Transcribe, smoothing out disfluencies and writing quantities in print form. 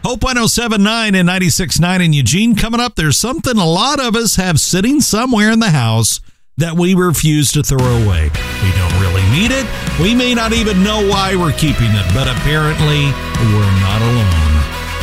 Hope 107.9 and 96.9 in Eugene. Coming up, there's something a lot of us have sitting somewhere in the house that we refuse to throw away. We don't really need it. We may not even know why we're keeping it, but apparently we're not alone.